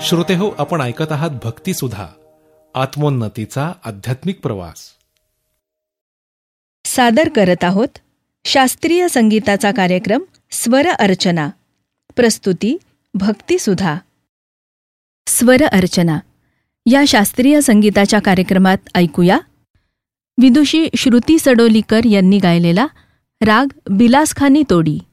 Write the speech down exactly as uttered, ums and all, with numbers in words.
श्रोतेहो, आपण ऐकत आहात भक्तिसुधा, आत्मोन्नतीचा आध्यात्मिक प्रवास. सादर करत आहोत शास्त्रीय संगीताचा कार्यक्रम स्वर अर्चना. प्रस्तुती भक्तिसुधा. स्वर अर्चना या शास्त्रीय संगीताच्या कार्यक्रमात ऐकूया विदुषी श्रुती सडोलीकर यांनी गायलेला राग बिलासखानी तोडी.